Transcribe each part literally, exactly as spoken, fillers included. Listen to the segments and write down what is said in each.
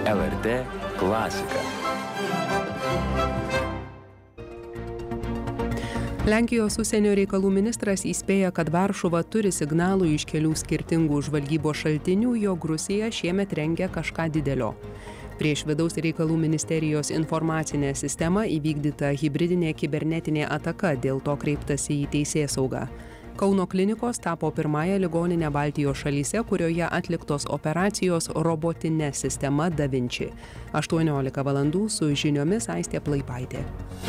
L R T klasika. Lenkijos užsienio reikalų ministras įspėja, kad Varšuva turi signalų iš kelių skirtingų žvalgybos šaltinių, jog Rusija šiemet rengia kažką didelio. Prieš vidaus reikalų ministerijos informacinę sistemą įvykdyta hibridinė kibernetinė ataka, dėl to kreiptasi į teisėsaugą. Kauno klinikos tapo pirmąją ligoninę Baltijos šalyse, kurioje atliktos operacijos robotine sistema Da Vinci. aštuoniolika valandų su žiniomis Aistė Plaipaitė.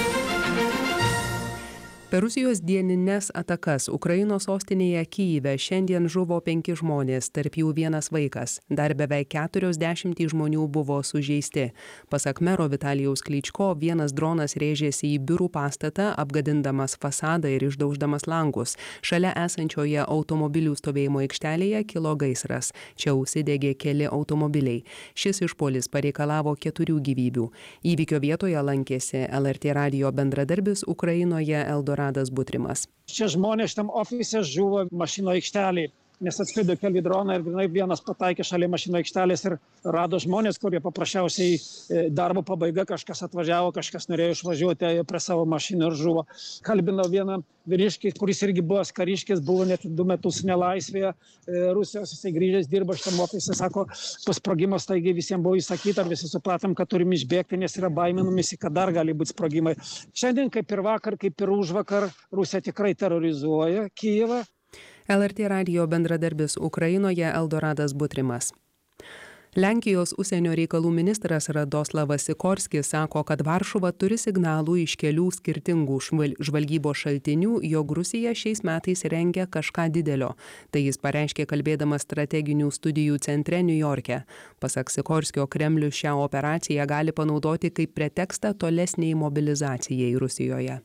Per Rusijos dienines atakas Ukrainos sostinėje Kyjive šiandien žuvo penki žmonės, tarp jų vienas vaikas. Dar beveik keturiasdešimt žmonių buvo sužeisti. Pasak mero Vitalijaus Klyčko, vienas dronas rėžėsi į biurų pastatą, apgadindamas fasadą ir išdauždamas langus. Šalia esančioje automobilių stovėjimo aikštelėje kilo gaisras. Čia užsidegė keli automobiliai. Šis išpuolis pareikalavo keturių gyvybių. Įvykio vietoje lankėsi L R T radijo bendradarbis Ukrainoje Eldoradas Butrimas. Šie žmonės šitam ofise žuvo mašino aikštelėje, nes atskrido keli dronai ir grinai vienas pataikė šalia mašino aikštelės ir rado žmonės, kurie paprasčiausiai darbo pabaiga, kažkas atvažiavo, kažkas norėjo išvažiuoti prie savo mašiną ir žuvo. Kalbinau vieną vyriškį, kuris irgi buvo kariškis, buvo net du metus nelaisvėje Rusijos, jisai grįžęs dirba šitam ofise, sako, po sprogimo staigiai visiems buvo įsakyta, visi supratom, kad turim išbėgti, nes yra baiminamasi, kad dar gali būti sprogimai. Šiandien, kaip ir vakar, kaip ir užvakar, Rusija tikrai terrorizuoja Kijevą. L R T radijo bendradarbis Ukrainoje Eldoradas Butrimas. Lenkijos užsienio reikalų ministras Radoslavas Sikorskis sako, kad Varšuva turi signalų iš kelių skirtingų žvalgybos šaltinių, jog Rusija šiais metais rengia kažką didelio. Tai jis pareiškė kalbėdamas strateginių studijų centre Niujorke. Pasak Sikorskio, Kremlius šią operaciją gali panaudoti kaip pretekstą tolesniai mobilizacijai Rusijoje.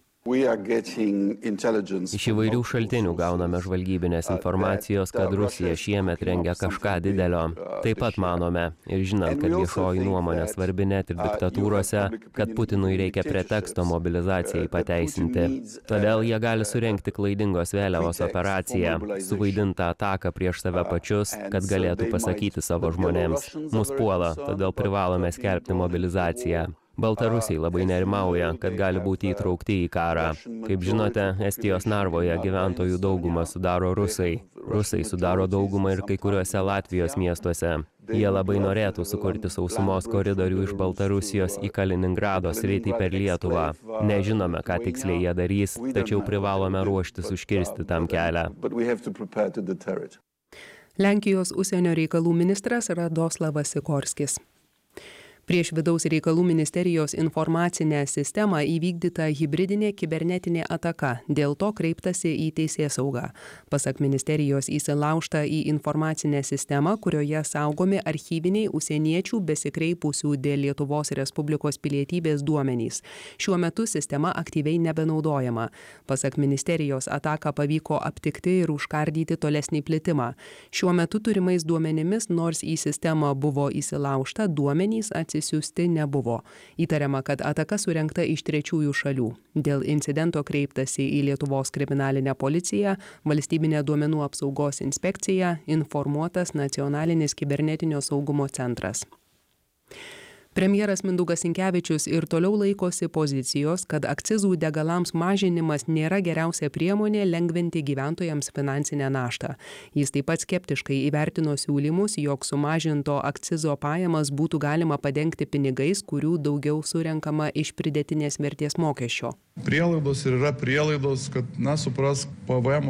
Iš įvairių šaltinių gauname žvalgybinės informacijos, kad Rusija šiemet rengia kažką didelio. Taip pat manome, ir žinant, kad viešoji nuomonė svarbi net ir diktatūrose, kad Putinui reikia preteksto mobilizacijai pateisinti. Todėl jie gali surengti klaidingos vėliavos operaciją, suvaidintą ataką prieš save pačius, kad galėtų pasakyti savo žmonėms. Mus puola, todėl privalome skelbti mobilizaciją. Baltarusiai labai nerimauja, kad gali būti įtraukti į karą. Kaip žinote, Estijos Narvoje gyventojų daugumą sudaro rusai. Rusai sudaro daugumą ir kai kuriuose Latvijos miestuose. Jie labai norėtų sukurti sausumos koridorių iš Baltarusijos į Kaliningrado sritį per Lietuvą. Nežinome, ką tiksliai jie darys, tačiau privalome ruoštis užkirsti tam kelią. Lenkijos užsienio reikalų ministras Radoslavas Sikorskis. Prieš vidaus reikalų ministerijos informacinę sistemą įvykdyta hibridinė kibernetinė ataka, dėl to kreiptasi į teisėsaugą. Pasak ministerijos įsilaužta į informacinę sistemą, kurioje saugomi archyviniai užsieniečių besikreipusių dėl Lietuvos Respublikos pilietybės duomenys. Šiuo metu sistema aktyviai nebenaudojama. Pasak ministerijos ataką pavyko aptikti ir užkardyti tolesnį plitimą. Šiuo metu turimais duomenimis, nors į sistemą buvo įsilaužta, duomenys atsisiųsti siųsti nebuvo. Įtariama, kad ataka surengta iš trečiųjų šalių. Dėl incidento kreiptasi į Lietuvos kriminalinę policiją, Valstybinę duomenų apsaugos inspekciją, informuotas Nacionalinis kibernetinio saugumo centras. Premjeras Mindaugas Sinkevičius ir toliau laikosi pozicijos, kad akcizų degalams mažinimas nėra geriausia priemonė lengvinti gyventojams finansinę naštą. Jis taip pat skeptiškai įvertino siūlymus, jog sumažinto akcizo pajamas būtų galima padengti pinigais, kurių daugiau surenkama iš pridėtinės vertės mokesčio. Prielaidos ir yra prielaidos, kad, na, supras, P V M